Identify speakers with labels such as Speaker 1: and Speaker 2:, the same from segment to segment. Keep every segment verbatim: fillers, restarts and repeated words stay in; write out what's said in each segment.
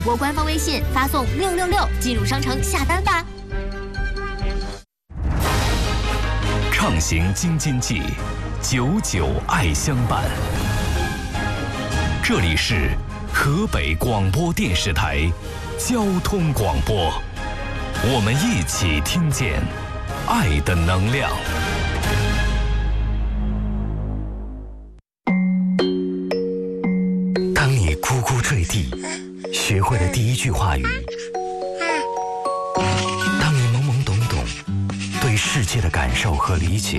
Speaker 1: 我官方微信发送六六六进入商城下单吧。
Speaker 2: 畅行京津冀，久久爱相伴。这里是河北广播电视台交通广播，我们一起听见爱的能量。当你咕咕坠地，学会了第一句话语；当你懵懵懂懂，对世界的感受和理解；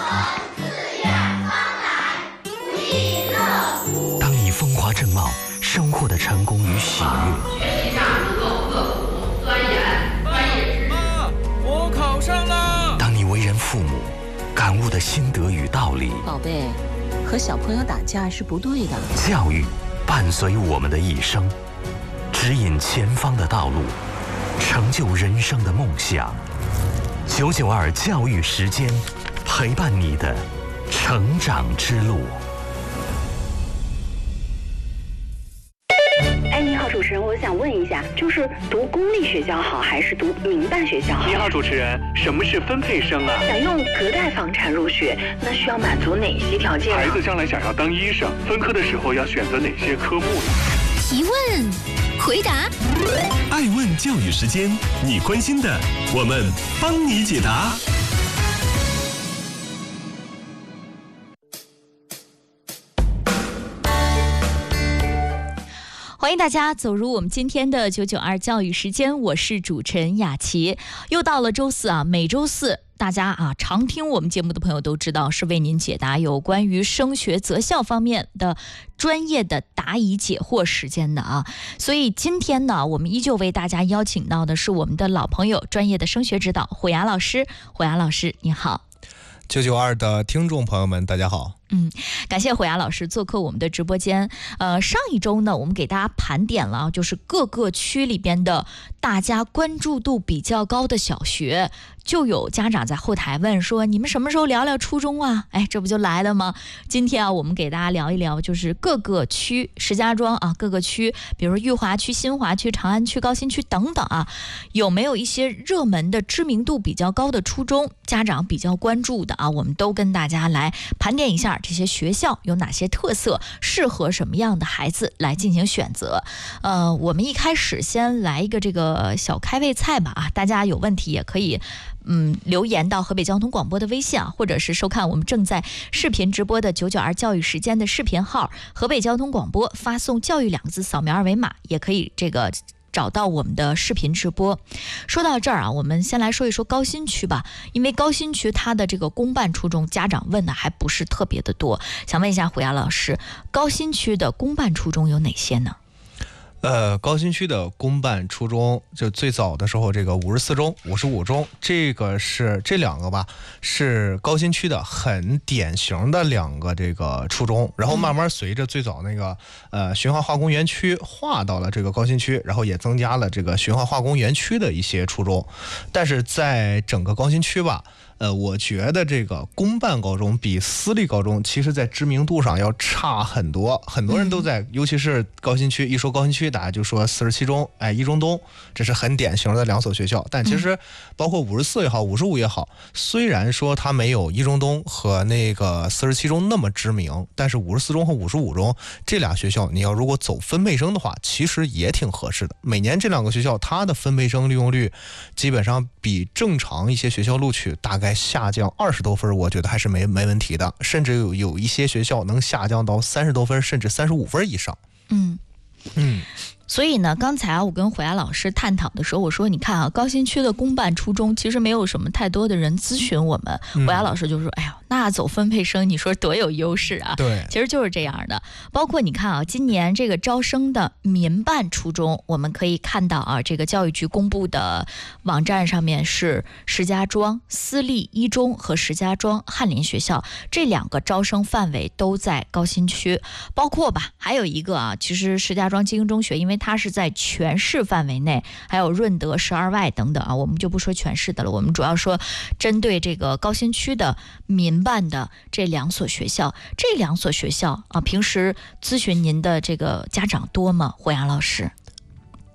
Speaker 2: 当你风华正茂，收获的成功与喜悦。
Speaker 3: 学习上能够刻苦钻研，专业知识。
Speaker 4: 妈，我考上了。
Speaker 2: 当你为人父母，感悟的心得与道理。
Speaker 5: 宝贝，和小朋友打架是不对的。
Speaker 2: 教育伴随我们的一生，指引前方的道路，成就人生的梦想。九九二教育时间，陪伴你的成长之路。
Speaker 6: 哎，你好，主持人，我想问一下，就是读公立学校好还是读民办学校好？
Speaker 7: 你好，主持人，什么是分配生啊？
Speaker 6: 想用隔代房产入学，那需要满足哪些条件？
Speaker 7: 孩子将来想要当医生，分科的时候要选择哪些科目呢？
Speaker 1: 提问，回答。
Speaker 8: 爱问教育时间，你关心的，我们帮你解答。
Speaker 9: 欢迎大家走入我们今天的九九二教育时间，我是主持人雅琪。又到了周四啊，每周四大家啊常听我们节目的朋友都知道，是为您解答有关于升学择校方面的专业的答疑解惑时间的啊。所以今天呢，我们依旧为大家邀请到的是我们的老朋友，专业的升学指导虎牙老师。虎牙老师你好。
Speaker 10: 九九二的听众朋友们大家好。
Speaker 9: 嗯，感谢虎牙老师做客我们的直播间。呃，上一周呢，我们给大家盘点了，就是各个区里边的大家关注度比较高的小学，就有家长在后台问说：“你们什么时候聊聊初中啊？”哎，这不就来了吗？今天啊，我们给大家聊一聊，就是各个区，石家庄啊，各个区，比如裕华区、新华区、长安区、高新区等等啊，有没有一些热门的、知名度比较高的初中，家长比较关注的啊？我们都跟大家来盘点一下。这些学校有哪些特色，适合什么样的孩子来进行选择？呃，我们一开始先来一个这个小开胃菜吧啊，大家有问题也可以嗯留言到河北交通广播的微信啊，或者是收看我们正在视频直播的九九二教育时间的视频号，河北交通广播发送教育两个字，扫描二维码也可以这个找到我们的视频直播。说到这儿啊，我们先来说一说高新区吧，因为高新区它的这个公办初中家长问的还不是特别的多，想问一下虎牙老师，高新区的公办初中有哪些呢？
Speaker 10: 呃，高新区的公办初中，就最早的时候，这个五十四中、五十五中，这个是这两个吧，是高新区的很典型的两个这个初中。然后慢慢随着最早那个呃循环化工园区划到了这个高新区，然后也增加了这个循环化工园区的一些初中。但是在整个高新区吧，呃，我觉得这个公办高中比私立高中，其实在知名度上要差很多。很多人都在，尤其是高新区，一说高新区，大家就说四十七中，哎，一中东，这是很典型的两所学校。但其实包括五十四也好，五十五也好，虽然说它没有一中东和那个四十七中那么知名，但是五十四中和五十五中这俩学校，你要如果走分配生的话，其实也挺合适的。每年这两个学校，它的分配生利用率基本上比正常一些学校录取大概下降二十多分，我觉得还是没没问题的，甚至有有一些学校能下降到三十多分，甚至三十五分以上。
Speaker 9: 嗯
Speaker 10: 嗯。
Speaker 9: 所以呢，刚才啊，我跟虎牙老师探讨的时候，我说，你看啊，高新区的公办初中其实没有什么太多的人咨询我们。虎牙老师就说：“哎呀，那走分配生，你说多有优势啊！”
Speaker 10: 对，
Speaker 9: 其实就是这样的。包括你看啊，今年这个招生的民办初中，我们可以看到啊，这个教育局公布的网站上面是石家庄私立一中和石家庄翰林学校这两个招生范围都在高新区，包括吧，还有一个啊，其实石家庄精英中学，因为它是在全市范围内，还有润德、十二外等等啊，我们就不说全市的了，我们主要说针对这个高新区的民办的这两所学校。这两所学校啊，平时咨询您的这个家长多吗？胡杨老师？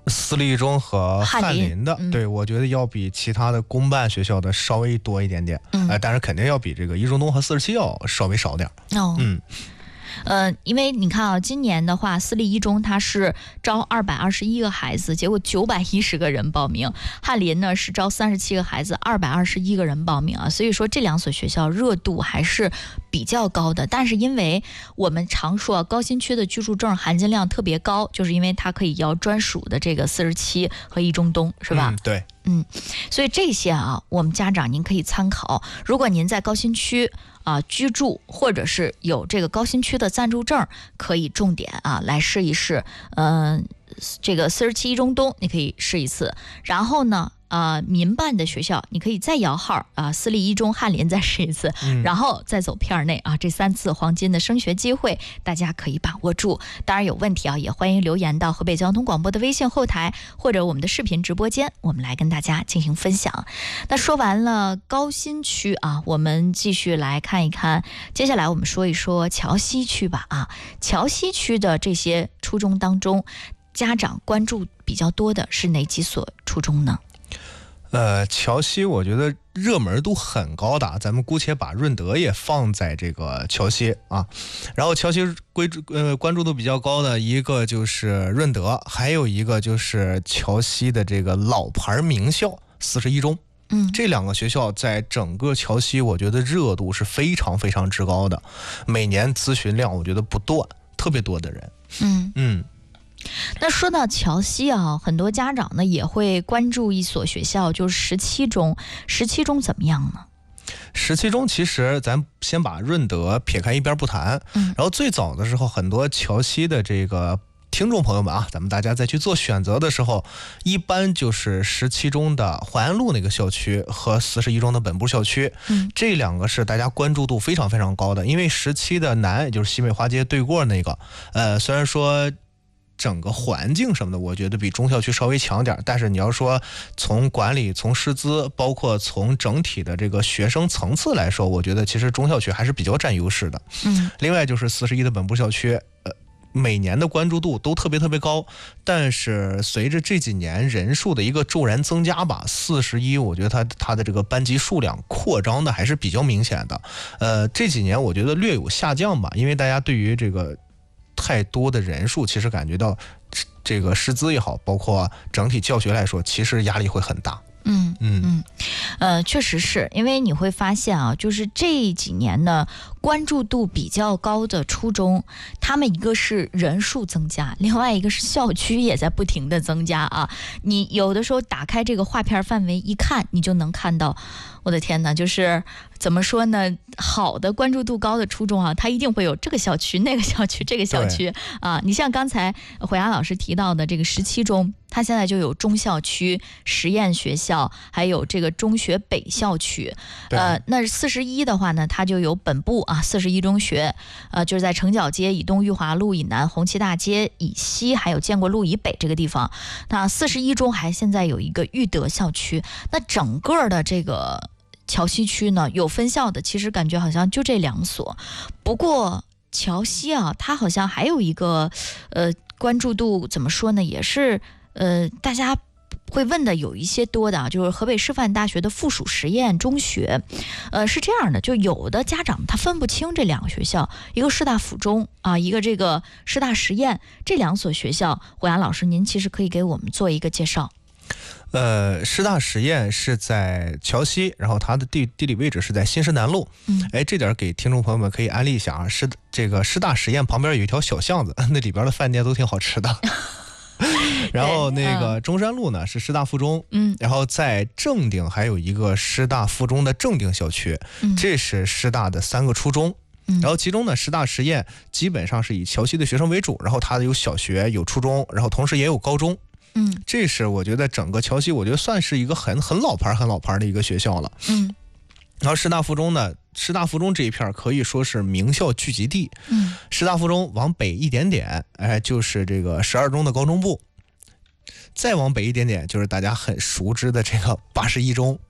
Speaker 10: 私立中和翰林的，
Speaker 9: 嗯、
Speaker 10: 对，我觉得要比其他的公办学校的稍微多一点点，
Speaker 9: 嗯，
Speaker 10: 呃，但是肯定要比这个一中东和四十七要稍微少点。
Speaker 9: 哦，
Speaker 10: 嗯。
Speaker 9: 呃，因为你看啊，今年的话，私立一中它是招二百二十一个孩子，结果九百一十个人报名；翰林呢是招三十七个孩子，二百二十一个人报名啊。所以说这两所学校热度还是比较高的。但是因为我们常说高新区的居住证含金量特别高，就是因为它可以要专属的这个四十七和一中东，是吧？
Speaker 10: 嗯，对。
Speaker 9: 嗯，所以这些啊，我们家长您可以参考。如果您在高新区啊居住，或者是有这个高新区的暂住证，可以重点啊来试一试。嗯、呃，这个四十七一中东你可以试一次，然后呢。呃，民办的学校你可以再摇号啊、呃，私立一中、翰林再试一次、嗯，然后再走片内啊，这三次黄金的升学机会，大家可以把握住。当然有问题啊，也欢迎留言到河北交通广播的微信后台或者我们的视频直播间，我们来跟大家进行分享。那说完了高新区啊，我们继续来看一看，接下来我们说一说桥西区吧啊，桥西区的这些初中当中，家长关注比较多的是哪几所初中呢？
Speaker 10: 呃，桥西我觉得热门度很高的，咱们姑且把润德也放在这个桥西啊。然后桥西关注呃关注度比较高的一个就是润德，还有一个就是桥西的这个老牌名校四十一中。
Speaker 9: 嗯，
Speaker 10: 这两个学校在整个桥西，我觉得热度是非常非常之高的，每年咨询量我觉得不断，特别多的人。
Speaker 9: 嗯
Speaker 10: 嗯。
Speaker 9: 那说到桥西啊，很多家长呢也会关注一所学校，就是十七中。十七中怎么样呢？
Speaker 10: 十七中其实咱先把润德撇开一边不谈，
Speaker 9: 嗯，
Speaker 10: 然后最早的时候，很多桥西的这个听众朋友们啊，咱们大家再去做选择的时候，一般就是十七中的淮安路那个校区和四十一中的本部校区，
Speaker 9: 嗯，
Speaker 10: 这两个是大家关注度非常非常高的。因为十七的南，也就是西美华街对过那个，呃，虽然说整个环境什么的，我觉得比中校区稍微强点，但是你要说从管理、从师资，包括从整体的这个学生层次来说，我觉得其实中校区还是比较占优势的。
Speaker 9: 嗯，
Speaker 10: 另外就是四十一的本部校区，呃，每年的关注度都特别特别高，但是随着这几年人数的一个骤然增加吧，四十一我觉得它它的这个班级数量扩张的还是比较明显的。呃，这几年我觉得略有下降吧，因为大家对于这个太多的人数，其实感觉到这个师资也好，包括整体教学来说，其实压力会很大。
Speaker 9: 嗯
Speaker 10: 嗯
Speaker 9: 嗯，呃，确实是因为你会发现啊，就是这几年呢，关注度比较高的初中，他们一个是人数增加，另外一个是校区也在不停的增加啊。你有的时候打开这个划片范围一看，你就能看到，我的天哪，就是怎么说呢？好的关注度高的初中啊，它一定会有这个校区、那个校区、这个校区啊。你像刚才怀雅老师提到的这个十七中，它现在就有中校区、实验学校，还有这个中学北校区。呃，那四十一的话呢，它就有本部啊，四十一中学，呃，就是在城角街以东、裕华路以南、红旗大街以西，还有建国路以北这个地方。那四十一中还现在有一个育德校区。那整个的这个桥西区呢，有分校的，其实感觉好像就这两所。不过桥西啊，它好像还有一个呃关注度怎么说呢，也是呃大家会问的有一些多的啊，就是河北师范大学的附属实验中学。呃是这样的，就有的家长他分不清这两个学校，一个师大附中啊，一个这个师大实验，这两所学校，胡杨老师您其实可以给我们做一个介绍。
Speaker 10: 呃，师大实验是在桥西，然后它的地地理位置是在新市南路。
Speaker 9: 嗯，
Speaker 10: 哎，这点给听众朋友们可以安利一下啊。师这个师大实验旁边有一条小巷子，那里边的饭店都挺好吃的。然后那个中山路呢是师大附中，
Speaker 9: 嗯，
Speaker 10: 然后在正定还有一个师大附中的正定校区，
Speaker 9: 嗯，
Speaker 10: 这是师大的三个初中。
Speaker 9: 嗯，
Speaker 10: 然后其中呢，师大实验基本上是以桥西的学生为主，然后它有小学有初中，然后同时也有高中。
Speaker 9: 嗯，
Speaker 10: 这是我觉得整个桥西，我觉得算是一个很很老牌、很老牌的一个学校了。
Speaker 9: 嗯，
Speaker 10: 然后师大附中呢，师大附中这一片可以说是名校聚集地。
Speaker 9: 嗯，
Speaker 10: 师大附中往北一点点，哎，就是这个十二中的高中部。再往北一点点，就是大家很熟知的这个八十一中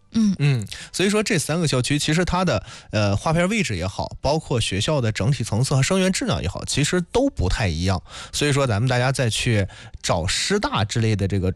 Speaker 9: 嗯
Speaker 10: 嗯，所以说这三个校区其实它的呃划片位置也好，包括学校的整体层次和生源质量也好，其实都不太一样。所以说咱们大家再去找师大之类的这个